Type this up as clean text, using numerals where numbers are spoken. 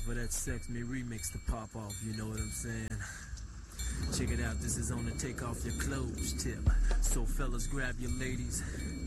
for that Sex Me remix to pop off, you know what I'm saying? Check it out, this is on the take off your clothes tip. So fellas, grab your ladies,